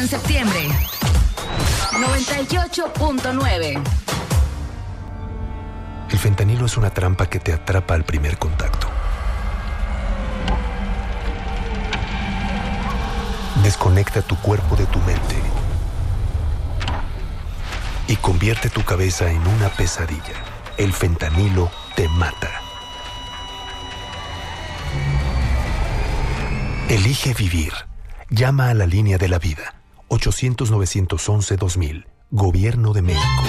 En septiembre, 98.9. El fentanilo es una trampa que te atrapa al primer contacto. Desconecta tu cuerpo de tu mente y convierte tu cabeza en una pesadilla. El fentanilo te mata. Elige vivir. Llama a la línea de la vida. 800-911-2000. Gobierno de México.